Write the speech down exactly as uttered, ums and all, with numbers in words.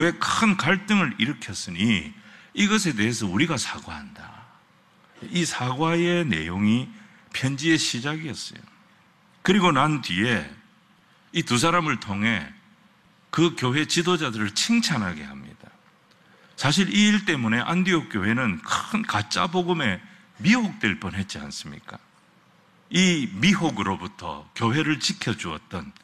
왜 큰 갈등을 일으켰으니 이것에 대해서 우리가 사과한다. 이 사과의 내용이 편지의 시작이었어요. 그리고 난 뒤에 이 두 사람을 통해 그 교회 지도자들을 칭찬하게 합니다. 사실 이 일 때문에 안디옥 교회는 큰 가짜 복음에 미혹될 뻔했지 않습니까? 이 미혹으로부터 교회를 지켜주었던